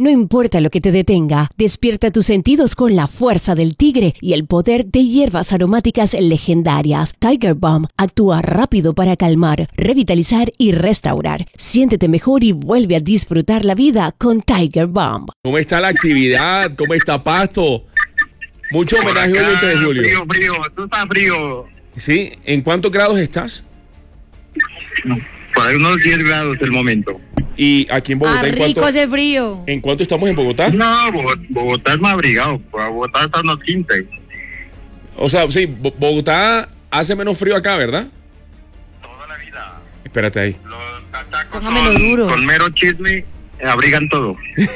No importa lo que te detenga, despierta tus sentidos con la fuerza del tigre y el poder de hierbas aromáticas legendarias. Tiger Balm actúa rápido para calmar, revitalizar y restaurar. Siéntete mejor y vuelve a disfrutar la vida con Tiger Balm. ¿Cómo está la actividad? ¿Cómo está Pasto? Mucho homenaje hoy el 3 de julio. Frío, tú estás frío. ¿Sí? ¿En cuántos grados estás? Por ahí unos 10 grados el momento. ¿Y aquí en Bogotá? Rico ese frío. ¿En cuánto estamos en Bogotá? No, Bogotá es más abrigado. Bogotá está unos 15. O sea, sí, Bogotá hace menos frío acá, ¿verdad? Toda la vida. Espérate ahí. Los cachacos Póngamelo duro. con mero chisme abrigan todo.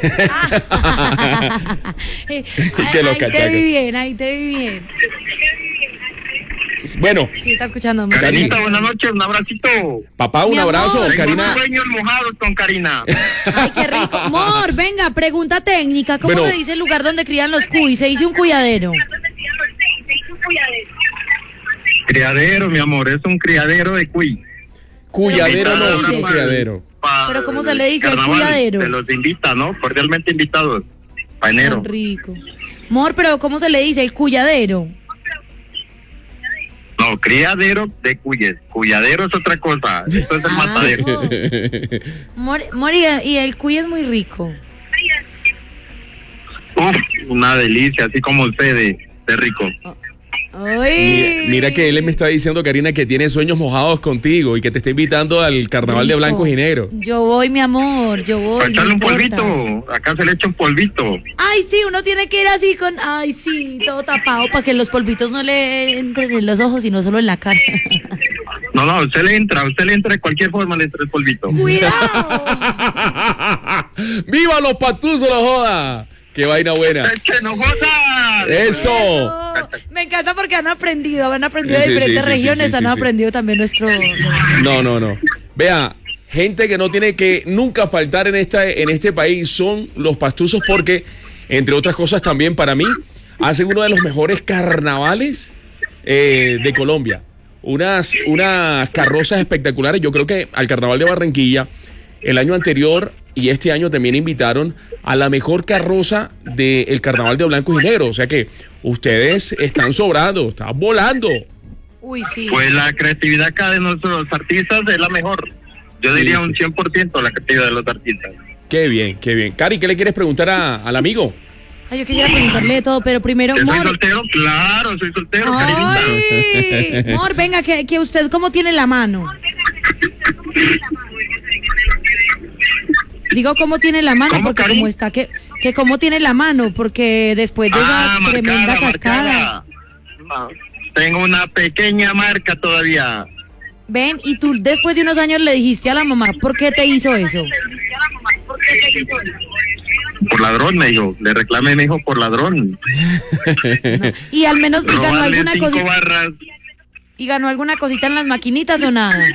Ahí cachacos. te vi bien, ahí te vi bien. Bueno, Sí, está escuchando. Karinita, buenas noches, un abracito. papá, un Mi abrazo. amor. Karina. Tengo sueños mojados con Karina. Ay, qué rico. Mor, venga, pregunta técnica. ¿Cómo Bueno. se dice el lugar donde crían los cuy? Se dice un cuyadero. Criadero, mi amor, es un criadero de cuy. Cuyadero no, Sí. es un criadero. Pero ¿cómo se le dice al Carnaval, cuyadero? Se los invita, ¿no? Cordialmente invitados. Pa' enero. Tan rico. Mor, pero ¿cómo se le dice el cuyadero? No, criadero de cuyes. Cuyadero es otra cosa. Esto es el matadero. Mor, y el cuy es muy rico. Uf, una delicia, así como usted de rico. Ay. Mira que él me está diciendo, Karina, que tiene sueños mojados contigo y que te está invitando al carnaval de Rico. blancos y negros. Yo voy, mi amor, yo voy. Para echarle no un importa. polvito. Acá se le echa un polvito. Ay, sí, uno tiene que ir así con... Ay, sí, todo tapado para que los polvitos no le entren en los ojos, sino solo en la cara. No, usted le entra de cualquier forma, le entra el polvito. ¡Cuidado! ¡Viva los patuzos, no joda! ¡Qué vaina buena! ¡Eche, no jodas! ¡Eso! Me encanta porque han aprendido de Sí, diferentes sí, regiones, sí, han sí. aprendido también nuestro... No. Vea, gente que no tiene que nunca faltar en este país son los pastuzos porque, entre otras cosas también para mí, hacen uno de los mejores carnavales de Colombia. Unas carrozas espectaculares. Yo creo que al Carnaval de Barranquilla, el año anterior y este año también invitaron a la mejor carroza del Carnaval de Blancos y Negros. O sea que ustedes están sobrando, están volando. Uy, sí. Pues la creatividad acá de nuestros artistas es la mejor. Yo diría un 100% la creatividad de los artistas. Qué bien, qué bien. Cari, ¿qué le quieres preguntar al amigo? Ay, yo quisiera preguntarle de todo, pero primero... ¿Que soy Mor, soltero? Claro, soy soltero, Karinita. ay, Mor, venga, que usted cómo tiene la mano. Digo, ¿cómo tiene la mano? ¿Cómo, Porque Cari? como está, que cómo tiene la mano, porque después de esa tremenda cascada. marcada. Tengo una pequeña marca todavía. Ven, y tú después de unos años le dijiste a la mamá, ¿por qué te hizo eso? Por ladrón, me dijo. Le reclamé, me dijo, por ladrón. No. Y al menos y ganó Robarle alguna 5 cosita, barras. y ganó alguna cosita en las maquinitas o nada.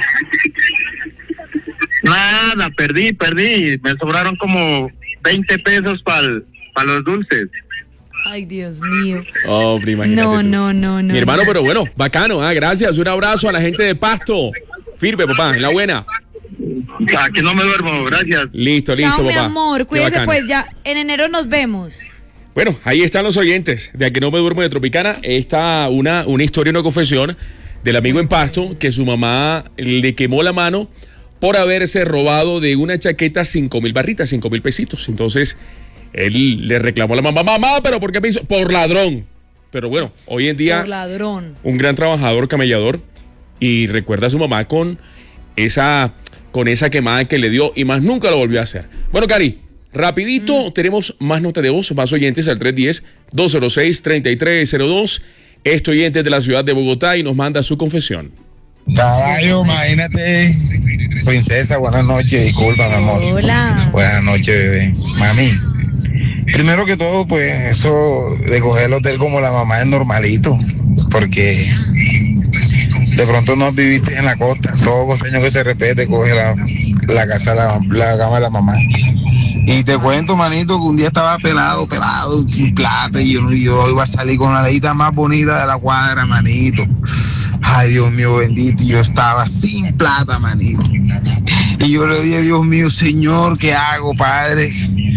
Nada, perdí. Me sobraron como 20 pesos para los dulces. Ay, Dios mío. Hombre, imagínate tú. No. Mi hermano, pero bueno, bacano, gracias. Un abrazo a la gente de Pasto. Firme, papá, en la buena. Aquí no me duermo, gracias. Listo, Chao, papá. mi amor, Qué cuídese bacano. pues, ya en enero nos vemos. Bueno, ahí están los oyentes de Aquí no me duermo de Tropicana. Está una historia, una confesión del amigo en Pasto que su mamá le quemó la mano por haberse robado de una chaqueta 5,000 barritas, 5,000 pesitos. Entonces, él le reclamó a la mamá, ¿pero por qué me hizo? Por ladrón. Pero bueno, hoy en día, Por ladrón. un gran trabajador, camellador, y recuerda a su mamá con esa quemada que le dio y más nunca lo volvió a hacer. Bueno, Cari, rapidito, tenemos más notas de voz, más oyentes al 310-206-3302. Este oyente de la ciudad de Bogotá y nos manda su confesión. Caballo, imagínate. Princesa, buenas noches, disculpa, mi amor. Hola. Buenas noches, bebé. Mami, primero que todo, pues eso de coger el hotel como la mamá es normalito, porque de pronto no viviste en la costa. Todo costeño que se respete coge la casa, la cama de la mamá. Y te cuento, manito, que un día estaba pelado, sin plata, y yo iba a salir con la leita más bonita de la cuadra, manito. Ay, Dios mío, bendito, y yo estaba sin plata, manito. Y yo le dije, Dios mío, Señor, ¿qué hago, Padre?